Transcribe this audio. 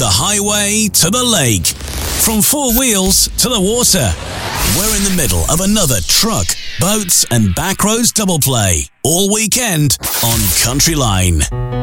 the highway to the lake, from four wheels to the water. We're in the middle of another truck, boats and backroads double play all weekend on Country Line.